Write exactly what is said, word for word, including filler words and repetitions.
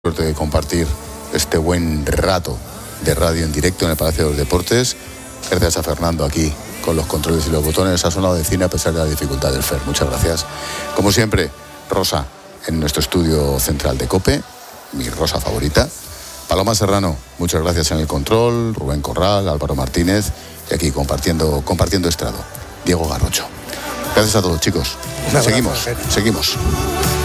suerte de compartir este buen rato de radio en directo en el Palacio de los Deportes. Gracias a Fernando aquí con los controles y los botones. Ha sonado de cine a pesar de la dificultad del Fer. Muchas gracias. Como siempre, Rosa en nuestro estudio central de COPE, mi Rosa favorita. Paloma Serrano, muchas gracias en el control. Rubén Corral, Álvaro Martínez y aquí compartiendo, compartiendo estrado, Diego Garrocho. Gracias a todos, chicos. Seguimos, seguimos.